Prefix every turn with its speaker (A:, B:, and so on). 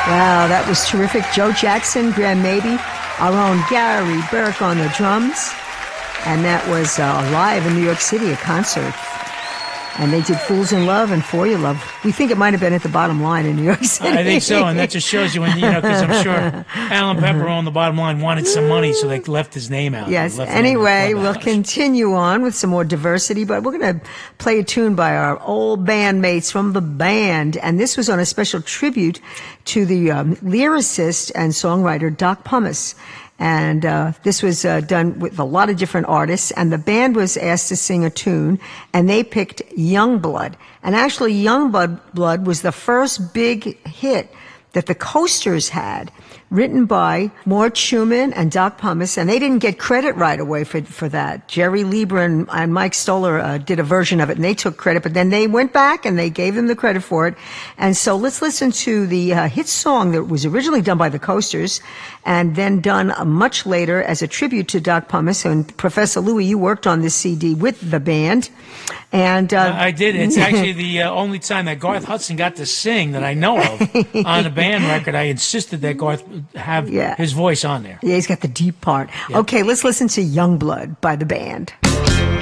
A: Wow, that was terrific. Joe Jackson, Graham Mabey, our own Gary Burke on the drums. And that was live in New York City, a concert. And they did Fools in Love and For Your Love. We think it might have been at the Bottom Line in New York City.
B: I think so, and that just shows you when, because I'm sure Alan Pepper on the Bottom Line wanted some money, so they left his name out.
A: Yes, anyway, we'll continue on with some more diversity, but we're going to play a tune by our old bandmates from the band, and this was on a special tribute to the lyricist and songwriter Doc Pomus. And this was done with a lot of different artists, and the band was asked to sing a tune, and they picked Youngblood. And actually, Youngblood was the first big hit that the Coasters had, written by Mort Schumann and Doc Pomus, and they didn't get credit right away for that. Jerry Lieber and Mike Stoller did a version of it, and they took credit, but then they went back and they gave them the credit for it. And so let's listen to the hit song that was originally done by the Coasters and then done much later as a tribute to Doc Pomus. And Professor Louis, you worked on this CD with the band. And
B: I did. It's actually the only time that Garth Hudson got to sing that I know of on a band record. I insisted that Garth have his voice on there.
A: Yeah, he's got the deep part. Yeah. Okay, let's listen to Youngblood by the band.